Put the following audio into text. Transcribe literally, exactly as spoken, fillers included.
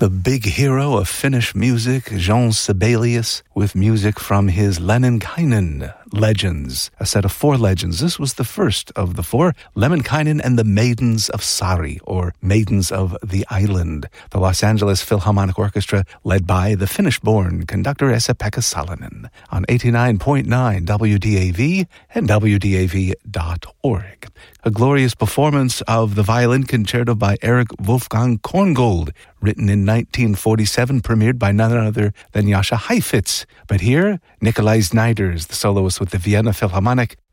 The big hero of Finnish music, Jean Sibelius, with music from his Lemminkainen legends, a set of four legends. This was the first of the four, Lemminkainen and the Maidens of Sari, or Maidens of the Island. The Los Angeles Philharmonic Orchestra, led by the Finnish-born conductor Esa-Pekka Salonen, on eighty-nine point nine W D A V and W D A V dot org. A glorious performance of the violin concerto by Eric Wolfgang Korngold, written in nineteen forty-seven, premiered by none other than Jascha Heifetz. But here, Nikolai Znaider is the soloist with the Vienna Philharmonic,